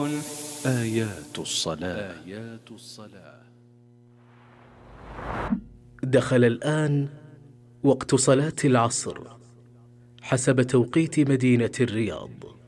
آيات الصلاة. دخل الآن وقت صلاة العصر حسب توقيت مدينة الرياض.